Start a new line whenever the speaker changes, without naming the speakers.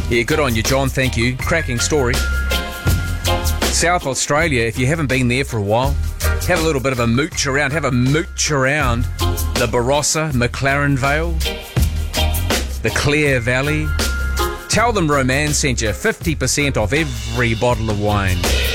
Yeah, good on you, John. Thank you. Cracking story. South Australia, if you haven't been there for a while, have a little bit of a mooch around. Have a mooch around the Barossa, McLaren Vale, the Clare Valley. Tell them Roman sent you 50% off every bottle of wine.